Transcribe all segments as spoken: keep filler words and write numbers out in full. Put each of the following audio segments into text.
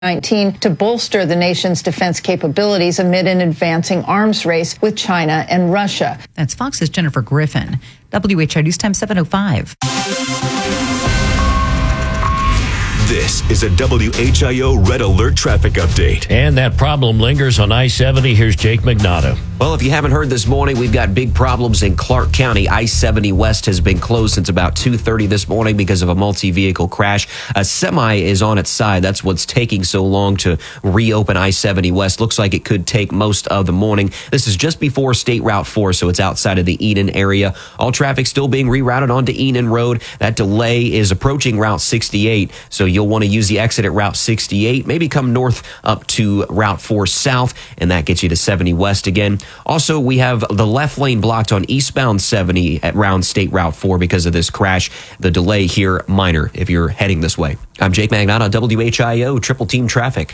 nineteen to bolster the nation's defense capabilities amid an advancing arms race with China and Russia. That's Fox's Jennifer Griffin. W H I News Time seven oh five. This is a W H I O Red Alert traffic update. And that problem lingers on I seventy. Here's Jake Magnotta. Well, if you haven't heard this morning, we've got big problems in Clark County. I seventy West has been closed since about two thirty this morning because of a multi-vehicle crash. A semi is on its side. That's what's taking so long to reopen I seventy West. Looks like it could take most of the morning. This is just before State Route four, so it's outside of the Eden area. All traffic still being rerouted onto Eden Road. That delay is approaching Route sixty-eight, so you'll want to use the exit at Route sixty-eight, maybe come north up to Route four South, and that gets you to seventy West again. Also, we have the left lane blocked on eastbound seventy at around State Route four because of this crash. The delay here, minor, if you're heading this way. I'm Jake Magnotta, W H I O Triple Team Traffic.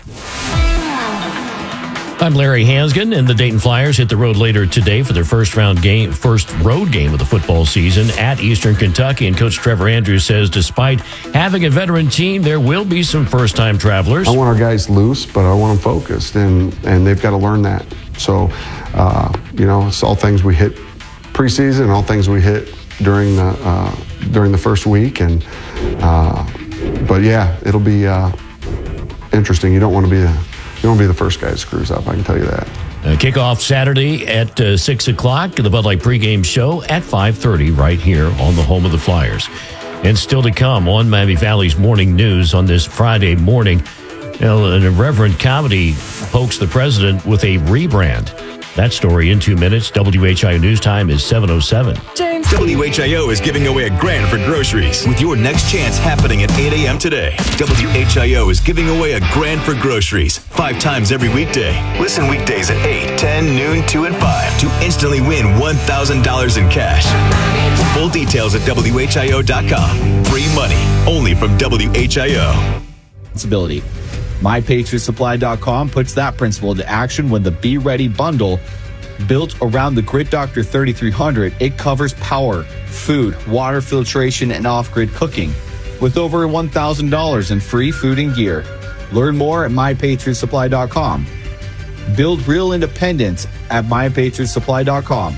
I'm Larry Hansgen, and the Dayton Flyers hit the road later today for their first round game, first road game of the football season at Eastern Kentucky. And Coach Trevor Andrews says despite having a veteran team, there will be some first-time travelers. I want our guys loose, but I want them focused, and, and they've got to learn that. So, uh, you know, it's all things we hit preseason, and all things we hit during the uh, during the first week. And uh, but yeah, it'll be uh, interesting. You don't want to be a You don't want to be the first guy that screws up, I can tell you that. Uh, kickoff Saturday at uh, six o'clock, the Bud Light pregame show at five thirty right here on the home of the Flyers. And still to come on Miami Valley's Morning News on this Friday morning, you know, an irreverent comedy pokes the president with a rebrand. That story in two minutes. W H I O News Time is seven oh seven. W H I O is giving away a grand for groceries with your next chance happening at eight a.m. today. W H I O is giving away a grand for groceries five times every weekday. Listen weekdays at eight, ten, noon, two, and five to instantly win one thousand dollars in cash. Full details at W H I O dot com. Free money only from W H I O. Responsibility. My Patriot Supply dot com puts that principle into action when the Be Ready bundle, built around the Grid Doctor thirty-three hundred, it covers power, food, water filtration, and off-grid cooking with over one thousand dollars in free food and gear. Learn more at My Patriot Supply dot com. Build real independence at My Patriot Supply dot com.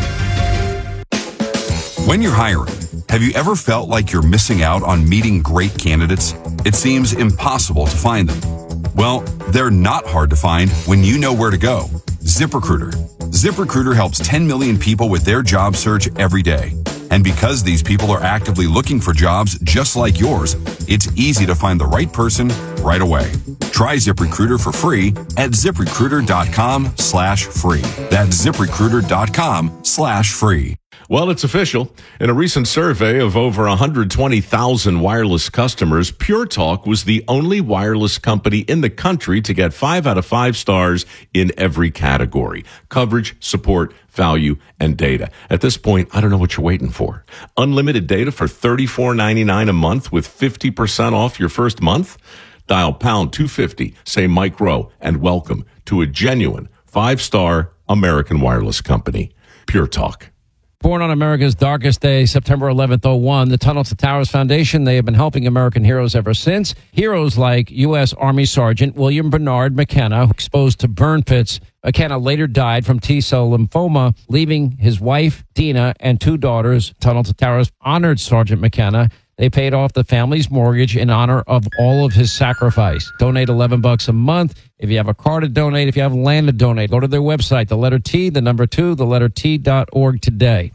When you're hiring, have you ever felt like you're missing out on meeting great candidates? It seems impossible to find them. Well, they're not hard to find when you know where to go. ZipRecruiter. ZipRecruiter helps ten million people with their job search every day. And because these people are actively looking for jobs just like yours, it's easy to find the right person right away. Try ZipRecruiter for free at ZipRecruiter.com slash free. That's ZipRecruiter.com slash free. Well, it's official. In a recent survey of over one hundred twenty thousand wireless customers, Pure Talk was the only wireless company in the country to get five out of five stars in every category: coverage, support, value, and data. At this point, I don't know what you're waiting for. Unlimited data for thirty-four ninety-nine a month with fifty percent off your first month? Dial pound two fifty, say Mike Rowe, and welcome to a genuine five-star American wireless company. Pure Talk. Born on America's darkest day, September eleventh, oh one, the Tunnel to Towers Foundation, they have been helping American heroes ever since. Heroes like U S. Army Sergeant William Bernard McKenna, exposed to burn pits. McKenna later died from T-cell lymphoma, leaving his wife, Dina, and two daughters. Tunnel to Towers honored Sergeant McKenna. They paid off the family's mortgage in honor of all of his sacrifice. Donate eleven bucks a month. If you have a car to donate, if you have land to donate, go to their website, the letter T, the number two, the letter T dot org today.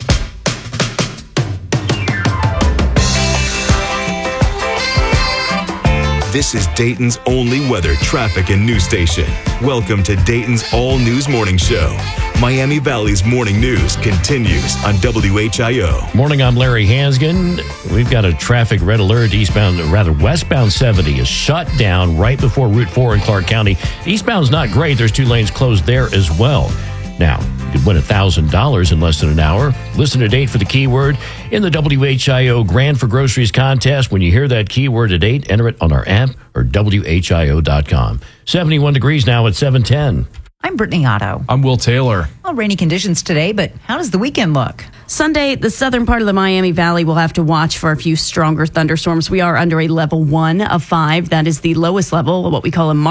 This is Dayton's only weather, traffic, and news station. Welcome to Dayton's All News Morning Show. Miami Valley's morning news continues on W H I O. Morning, I'm Larry Hansgen. We've got a traffic red alert. Eastbound, rather westbound seventy is shut down right before Route four in Clark County. Eastbound's not great. There's two lanes closed there as well. Now, you could win one thousand dollars in less than an hour. Listen to date for the keyword in the W H I O Grand for Groceries contest. When you hear that keyword at eight, enter it on our app or W H I O dot com. seventy-one degrees now at seven ten. I'm Brittany Otto. I'm Will Taylor. Well, rainy conditions today, but how does the weekend look? Sunday, the southern part of the Miami Valley will have to watch for a few stronger thunderstorms. We are under a level one of five. That is the lowest level, what we call a